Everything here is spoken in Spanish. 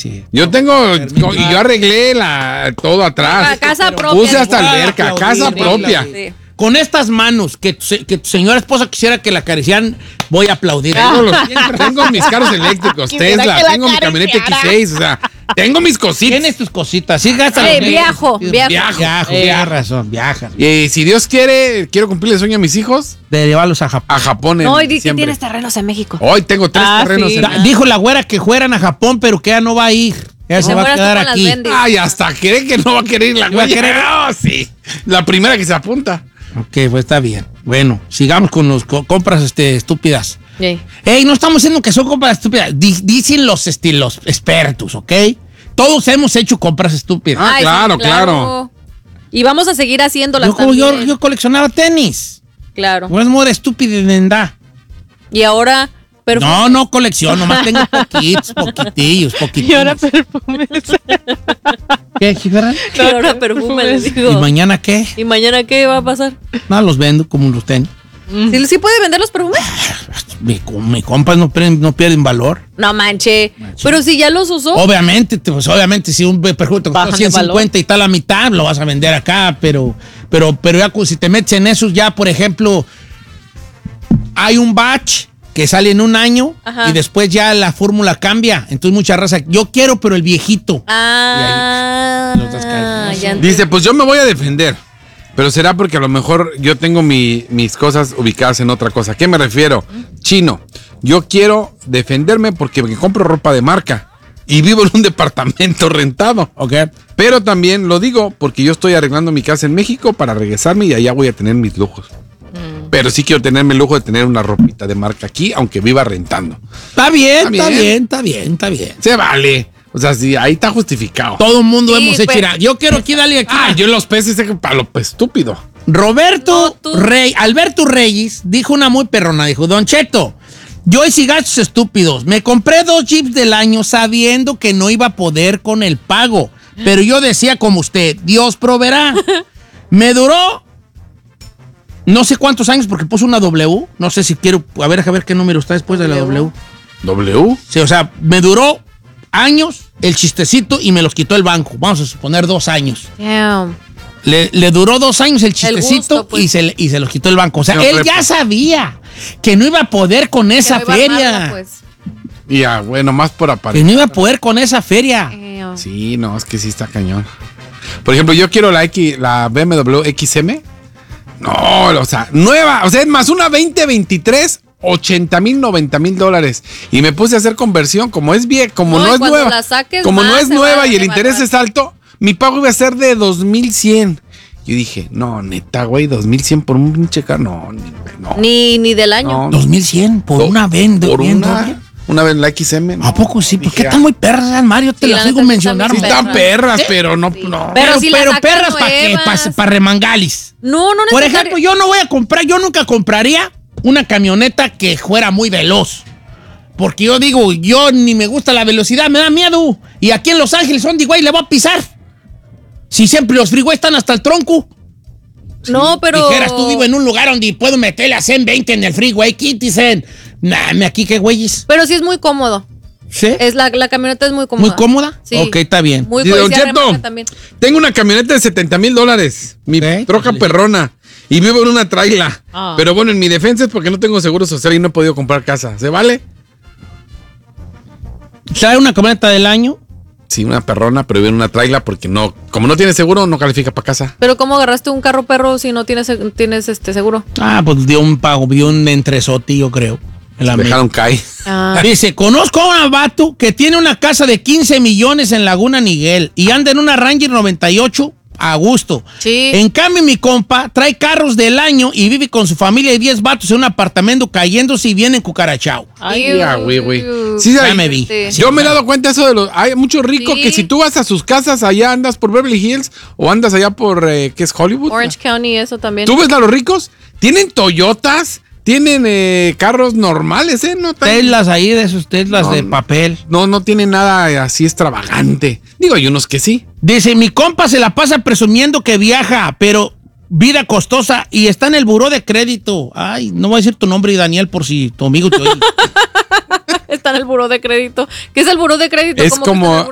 sí. Yo tengo, y yo arreglé todo atrás. Casa propia. Puse hasta alberca, casa propia. Sí. Con estas manos que tu señora esposa quisiera que la acariciaran, voy a aplaudir. Tengo mis carros eléctricos, Tesla, tengo mi camioneta X6, o sea, tengo mis cositas. Tienes tus cositas, sí, gasta. Viajo. Tienes razón, viajas. Y si Dios quiere, quiero cumplir el sueño a mis hijos. De llevarlos a Japón. A Japón en No, y di que diciembre. tienes terrenos en México. Hoy tengo 3 terrenos sí. en Dijo la güera que fueran a Japón, pero que ya no va a ir. Ella se va a quedar aquí. Ay, hasta cree que no va a querer ir la ¿Va a güey. querer? No, sí. La primera que se apunta. Ok, pues está bien. Bueno, sigamos con los compras estúpidas. Sí. Ey, no estamos diciendo que son compras estúpidas. Dicen los expertos, ¿ok? Todos hemos hecho compras estúpidas. Ah, Ay, claro, sí, claro. Y vamos a seguir haciéndolas Yo también. yo coleccionaba tenis. Claro. No es moda estúpida de nada. Y ahora... No colecciono, nomás tengo poquitillos. Y ahora perfumes. ¿Qué, Gibran? Y ahora perfume, les ¿Y digo. mañana qué? ¿Y mañana qué va a pasar? No, los vendo como los tenis. ¿Sí puede vender los perfumes? Mi compas no pierden valor. No manche. Pero si ya los usó. Obviamente, si un perfume te costó Bajan de 150 valor. y está a la mitad, lo vas a vender acá, pero ya si te metes en esos, ya, por ejemplo, hay un batch que sale en un año. Ajá. Y después ya la fórmula cambia. Entonces mucha raza, yo quiero, pero el viejito. Ah, Los otros caen. ya entendí. Dice, pues yo me voy a defender. Pero será porque a lo mejor yo tengo mis cosas ubicadas en otra cosa. ¿A qué me refiero? Chino, yo quiero defenderme porque me compro ropa de marca y vivo en un departamento rentado. Ok. Pero también lo digo porque yo estoy arreglando mi casa en México para regresarme y allá voy a tener mis lujos. Pero sí quiero tenerme el lujo de tener una ropita de marca aquí, aunque viva rentando. Está bien. Se vale. O sea, sí, ahí está justificado. Todo el mundo Sí, hemos hecho. pues. Mira, yo quiero aquí darle aquí. Yo los peces para lo estúpido. Alberto No, Reyes dijo una muy perrona, dijo, Don Cheto, yo hice gastos estúpidos, me compré 2 Jeeps del año sabiendo que no iba a poder con el pago, pero yo decía como usted, Dios proveerá. Me duró no sé cuántos años porque puso una W, no sé si quiero, a ver qué número está después de la W. ¿W? Sí, o sea, me duró años el chistecito y me los quitó el banco, vamos a suponer 2 años. Damn. Le duró 2 años el chistecito gusto, pues. y se los quitó el banco. O sea, No, él ya sabía que no iba a poder con esa Que no iba a feria. armarla, pues. Ya, bueno, más por Que aparecer. no iba a poder con esa feria. Damn. Sí, no, es que sí está cañón. Por ejemplo, yo quiero la BMW XM. No, o sea, nueva. O sea, es más una 2023, $80,000, $90,000. Y me puse a hacer conversión. Como es bien, como No, no y es cuando nueva. la saques Como más, no es se va nueva a y el interés devaluar. es alto, mi pago iba a ser de 2,100. Yo dije, no, neta, güey, 2,100 por un pinche carro. No. Ni del año. No, 2100 por una venda. por una vez la XM. ¿A poco sí? ¿Por qué Dije, están muy perras, Mario? Te Sí, las la digo neta sí mencionar. Sí están están perras, pero no. Pero si la sacan perras para qué, nuevas. para remangalis. No Por necesariamente. ejemplo, yo nunca compraría una camioneta que fuera muy veloz. Porque yo digo, yo ni me gusta la velocidad, me da miedo. Y aquí en Los Ángeles, ¿dónde güey le voy a pisar? Si siempre los freeways están hasta el tronco. No, pero. Dijeras, tú vivo en un lugar donde puedo meterle a 120 en el freeway, quítisen. Nah, aquí qué güeyes. Pero sí es muy cómodo. ¿Sí? La camioneta es muy cómoda. ¿Muy cómoda? Sí. Ok, está bien. Muy Dice, Don policía Cheto, remarca también. tengo una camioneta de $70,000. Mi Ok. troca perrona. Y vivo en una traila. Ah. Pero bueno, en mi defensa es porque no tengo seguro social y no he podido comprar casa. ¿Se vale? ¿Trae una camioneta del año? Sí, una perrona, pero vive en una traila porque no, como no tiene seguro, no califica para casa. Pero ¿cómo agarraste un carro perro si no tienes seguro? Pues dio un pago, dio un entresote, yo creo. El amigo. Dejaron caer. Ah. Dice, conozco a un vato que tiene una casa de 15 millones en Laguna Niguel y anda en una Ranger 98 a gusto. Sí. En cambio, mi compa trae carros del año y vive con su familia y 10 vatos en un apartamento cayéndose y viene cucarachao. Ay, Ya, güey. Sí, Ya hay- me vi. Sí. Yo me he dado cuenta eso de los. Hay muchos ricos Sí. que si tú vas a sus casas allá, andas por Beverly Hills o andas allá por, ¿qué es Hollywood? Orange County, eso también. Tú ves a los ricos, tienen Toyotas, tienen carros normales, ¿eh? No, Teslas ahí, de esos Teslas No, de papel. no tienen nada así extravagante. Digo, hay unos que sí. Dice, mi compa se la pasa presumiendo que viaja, pero vida costosa y está en el buró de crédito. Ay, no voy a decir tu nombre, Daniel, por si tu amigo te oye. Está en el buró de crédito. ¿Qué es el buró de crédito? Es ¿Cómo que está en el como